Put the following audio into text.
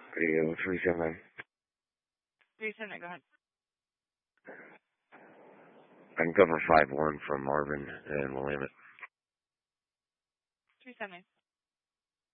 Radio 379. 379, go ahead. I can cover 5-1 from Marvin and Willamette. 379.